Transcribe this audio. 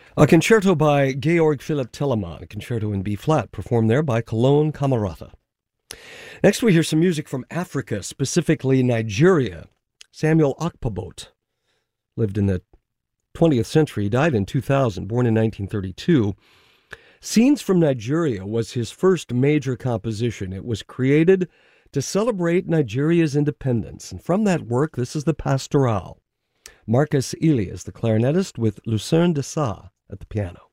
A concerto by Georg Philipp Telemann, a concerto in B flat, performed there by Cologne Camerata. Next, we hear some music from Africa, specifically Nigeria. Samuel Okpebholo lived in the 20th century. He died in 2000, born in 1932. Scenes from Nigeria was his first major composition. It was created to celebrate Nigeria's independence. And from that work, this is the Pastoral. Marcus Ely is the clarinetist with Lucerne de Sa at the piano.